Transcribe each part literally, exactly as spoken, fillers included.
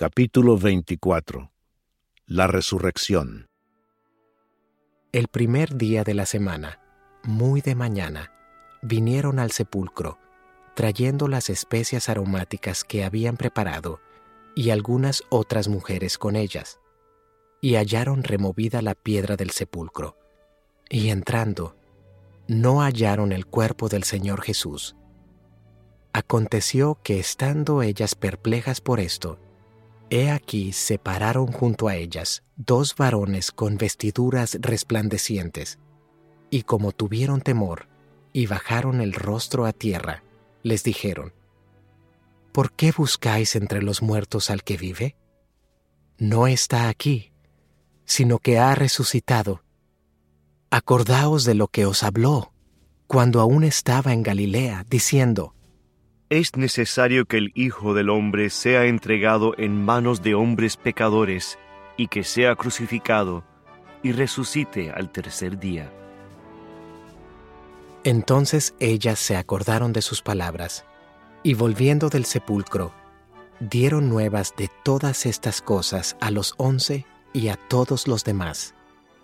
Capítulo veinticuatro. La resurrección. El primer día de la semana, muy de mañana, vinieron al sepulcro, trayendo las especias aromáticas que habían preparado, y algunas otras mujeres con ellas. Y hallaron removida la piedra del sepulcro, y entrando, no hallaron el cuerpo del Señor Jesús. Aconteció que estando ellas perplejas por esto, he aquí se pararon junto a ellas dos varones con vestiduras resplandecientes, y como tuvieron temor y bajaron el rostro a tierra, les dijeron: ¿Por qué buscáis entre los muertos al que vive? No está aquí, sino que ha resucitado. Acordaos de lo que os habló cuando aún estaba en Galilea, diciendo: Es necesario que el Hijo del Hombre sea entregado en manos de hombres pecadores, y que sea crucificado, y resucite al tercer día. Entonces ellas se acordaron de sus palabras, y volviendo del sepulcro, dieron nuevas de todas estas cosas a los once y a todos los demás.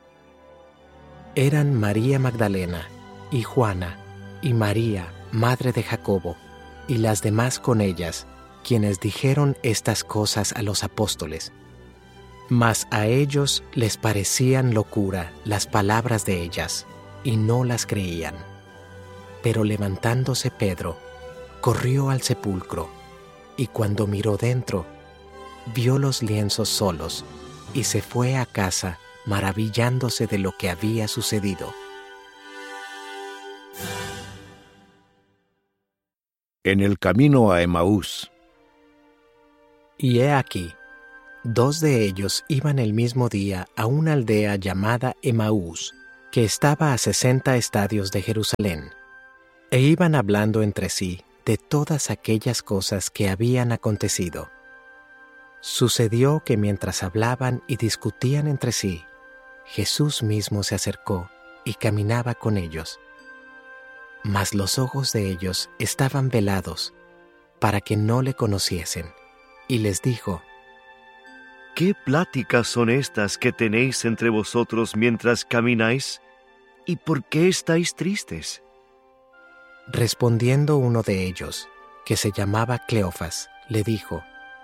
Eran María Magdalena, y Juana, y María, madre de Jacobo, y las demás con ellas, quienes dijeron estas cosas a los apóstoles. Mas a ellos les parecían locura las palabras de ellas, y no las creían. Pero levantándose Pedro, corrió al sepulcro, y cuando miró dentro, vio los lienzos solos, y se fue a casa maravillándose de lo que había sucedido. En el camino a Emaús. Y he aquí, dos de ellos iban el mismo día a una aldea llamada Emaús, que estaba a sesenta estadios de Jerusalén, e iban hablando entre sí de todas aquellas cosas que habían acontecido. Sucedió que mientras hablaban y discutían entre sí, Jesús mismo se acercó y caminaba con ellos. Mas los ojos de ellos estaban velados, para que no le conociesen, y les dijo: ¿Qué pláticas son estas que tenéis entre vosotros mientras camináis? ¿Y por qué estáis tristes? Respondiendo uno de ellos, que se llamaba Cleofas, le dijo: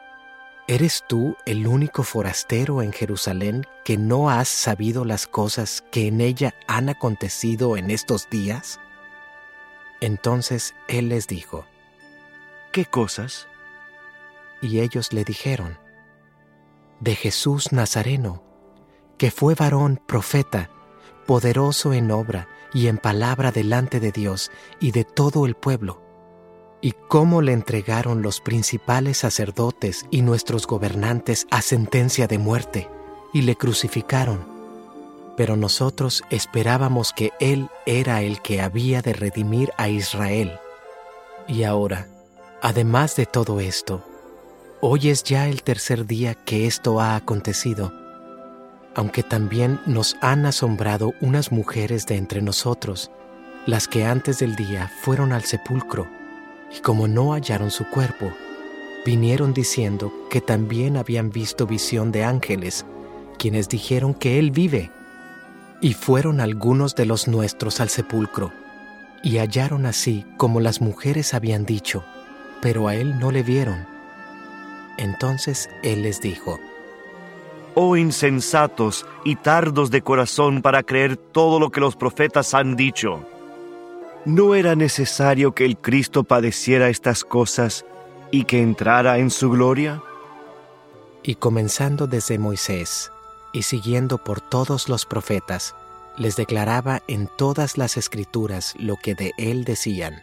¿Eres tú el único forastero en Jerusalén que no has sabido las cosas que en ella han acontecido en estos días? Entonces él les dijo: ¿Qué cosas? Y ellos le dijeron: De Jesús Nazareno, que fue varón profeta, poderoso en obra y en palabra delante de Dios y de todo el pueblo, y cómo le entregaron los principales sacerdotes y nuestros gobernantes a sentencia de muerte, y le crucificaron. Pero nosotros esperábamos que Él era el que había de redimir a Israel. Y ahora, además de todo esto, hoy es ya el tercer día que esto ha acontecido, aunque también nos han asombrado unas mujeres de entre nosotros, las que antes del día fueron al sepulcro, y como no hallaron su cuerpo, vinieron diciendo que también habían visto visión de ángeles, quienes dijeron que Él vive. Y fueron algunos de los nuestros al sepulcro, y hallaron así como las mujeres habían dicho, pero a él no le vieron. Entonces él les dijo: Oh insensatos y tardos de corazón para creer todo lo que los profetas han dicho. ¿No era necesario que el Cristo padeciera estas cosas y que entrara en su gloria? Y comenzando desde Moisés, y siguiendo por todos los profetas, les declaraba en todas las Escrituras lo que de él decían.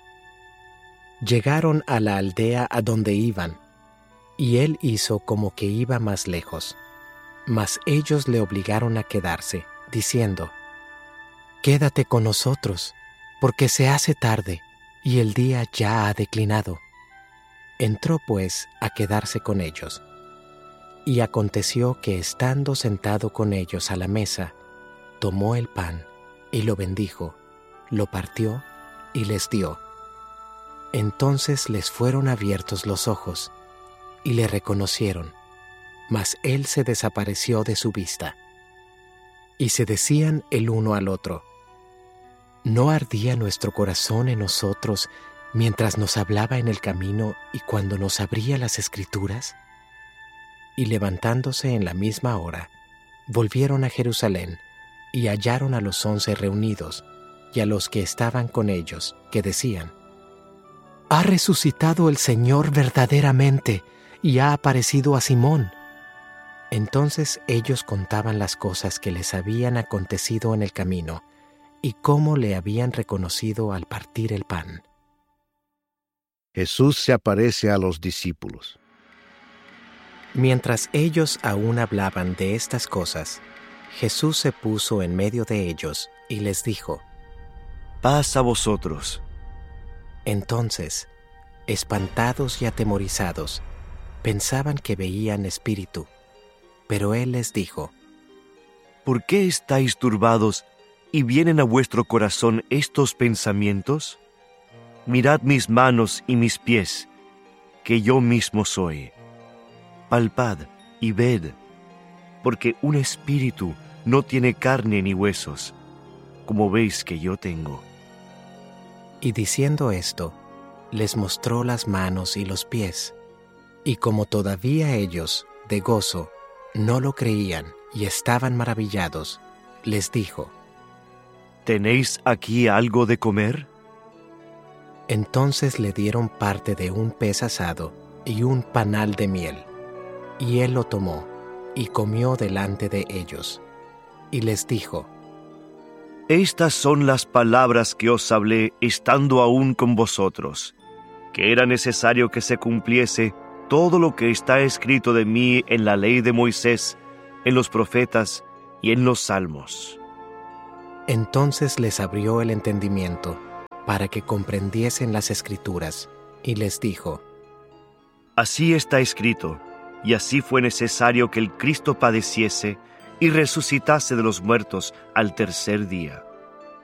Llegaron a la aldea a donde iban, y él hizo como que iba más lejos. Mas ellos le obligaron a quedarse, diciendo: Quédate con nosotros, porque se hace tarde, y el día ya ha declinado. Entró pues a quedarse con ellos. Y aconteció que estando sentado con ellos a la mesa, tomó el pan, y lo bendijo, lo partió, y les dio. Entonces les fueron abiertos los ojos, y le reconocieron, mas él se desapareció de su vista. Y se decían el uno al otro: ¿no ardía nuestro corazón en nosotros mientras nos hablaba en el camino y cuando nos abría las Escrituras? Y levantándose en la misma hora, volvieron a Jerusalén y hallaron a los once reunidos y a los que estaban con ellos, que decían: «Ha resucitado el Señor verdaderamente y ha aparecido a Simón». Entonces ellos contaban las cosas que les habían acontecido en el camino y cómo le habían reconocido al partir el pan. Jesús se aparece a los discípulos. Mientras ellos aún hablaban de estas cosas, Jesús se puso en medio de ellos y les dijo: «Paz a vosotros». Entonces, espantados y atemorizados, pensaban que veían espíritu, pero él les dijo: ¿por qué estáis turbados y vienen a vuestro corazón estos pensamientos? Mirad mis manos y mis pies, que yo mismo soy. Palpad y ved, porque un espíritu no tiene carne ni huesos, como veis que yo tengo. Y diciendo esto, les mostró las manos y los pies. Y como todavía ellos, de gozo, no lo creían y estaban maravillados, les dijo: ¿tenéis aquí algo de comer? Entonces le dieron parte de un pez asado y un panal de miel, y él lo tomó y comió delante de ellos. Y les dijo: Estas son las palabras que os hablé estando aún con vosotros, que era necesario que se cumpliese todo lo que está escrito de mí en la ley de Moisés, en los profetas y en los salmos. Entonces les abrió el entendimiento, para que comprendiesen las Escrituras, y les dijo: Así está escrito, y así fue necesario que el Cristo padeciese y resucitase de los muertos al tercer día,